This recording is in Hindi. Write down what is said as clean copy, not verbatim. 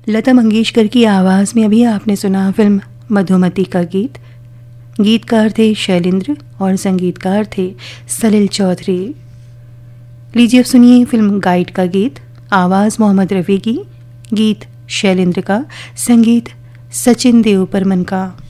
लता मंगेशकर की आवाज़ में अभी आपने सुना फिल्म मधुमती का गीत। गीतकार थे शैलेंद्र और संगीतकार थे सलिल चौधरी। लीजिए अब सुनिए फिल्म गाइड का गीत। आवाज़ मोहम्मद रफ़ी की, गीत शैलेंद्र का, संगीत सचिन देव बर्मन का।